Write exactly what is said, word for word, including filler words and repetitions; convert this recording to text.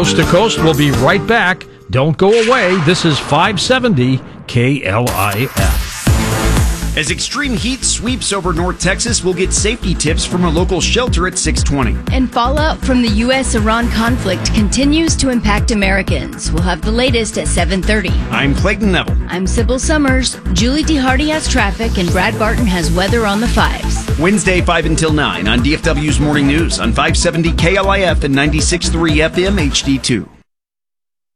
Coast to Coast. We'll be right back. Don't go away. This is five seventy K L I F. As extreme heat sweeps over North Texas, we'll get safety tips from a local shelter at six twenty. And fallout from the U S Iran conflict continues to impact Americans. We'll have the latest at seven thirty. I'm Clayton Neville. I'm Sybil Summers. Julie DeHardy has traffic, and Brad Barton has weather on the fives. Wednesday, five until nine on D F W's Morning News on five seventy K L I F and ninety-six point three F M H D two.